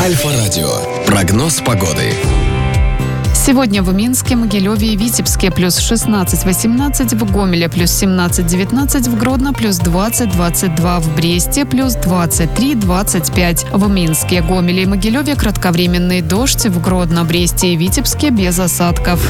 Альфа-радио. Прогноз погоды. Сегодня в Минске, Могилеве и Витебске плюс 16-18, в Гомеле плюс 17-19, в Гродно плюс 20-22, в Бресте плюс 23-25. В Минске, Гомеле и Могилеве кратковременный дождь, в Гродно, Бресте и Витебске без осадков.